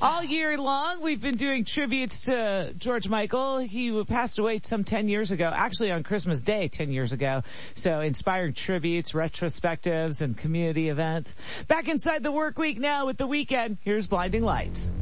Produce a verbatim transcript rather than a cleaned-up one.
All year long, we've been doing tributes to George Michael. He passed away some ten years ago, actually on Christmas Day ten years ago. So inspiring tributes, retrospectives, and community events. Back inside the work week now with The Weeknd. Here's Blinding Lights.